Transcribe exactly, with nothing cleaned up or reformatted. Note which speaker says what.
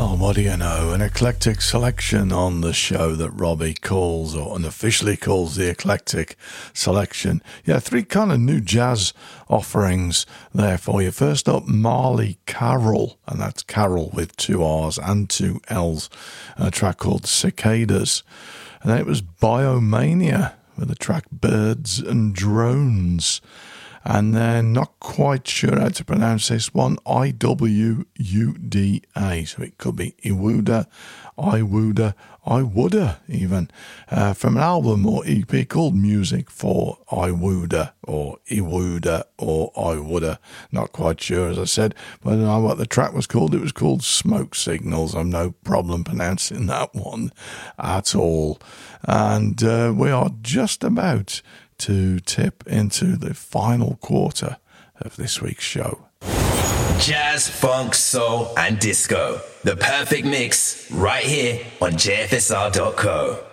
Speaker 1: Well, what do you know? An eclectic selection on the show that Robbie calls, or unofficially calls, the Eclectic Selection. Yeah, three kind of new jazz offerings there for you. First up, Marley Carroll, and that's Carroll with two R's and two L's, a track called Cicadas. And then it was Biomania with the track Birds and Drones. And then, not quite sure how to pronounce this one, I W U D A. So it could be Iwuda, Iwuda, Iwuda even. Uh, from an album or E P called Music for Iwuda, or Iwuda, or Iwuda. Not quite sure, as I said. But I don't know what the track was called. It was called Smoke Signals. I've no problem pronouncing that one at all. And uh, we are just about to tip into the final quarter of this week's show.
Speaker 2: Jazz, funk, soul and disco. The perfect mix right here on J F S R dot co.